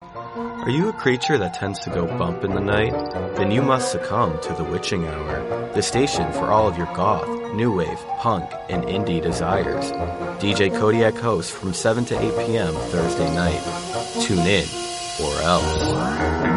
Are you a creature that tends to go bump in the night? Then you must succumb to the Witching Hour, the station for all of your goth, new wave, punk, and indie desires. DJ Kodiak hosts from 7 to 8 p.m. Thursday night. Tune in, or else.